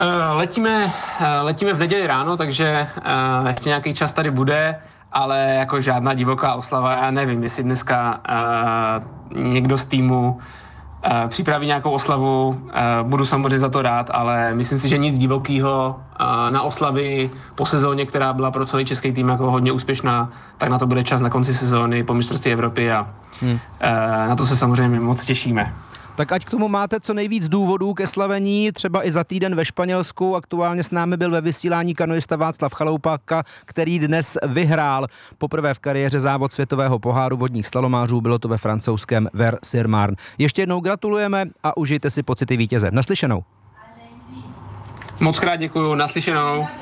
Letíme v neděli ráno, takže ještě nějaký čas tady bude, ale jako žádná divoká oslava. Já nevím, jestli dneska někdo z týmu připraví nějakou oslavu, budu samozřejmě za to rád, ale myslím si, že nic divokýho na oslavy po sezóně, která byla pro celý český tým jako hodně úspěšná, tak na to bude čas na konci sezóny po mistrovství Evropy a na to se samozřejmě moc těšíme. Tak ať k tomu máte co nejvíc důvodů ke slavení, třeba i za týden ve Španělsku. Aktuálně s námi byl ve vysílání kanoista Václav Chaloupaka, který dnes vyhrál poprvé v kariéře závod světového poháru vodních slalomářů, bylo to ve francouzském Vers-sur-Marne. Ještě jednou gratulujeme a užijte si pocity vítěze. Naslyšenou. Moc krát děkuju, naslyšenou.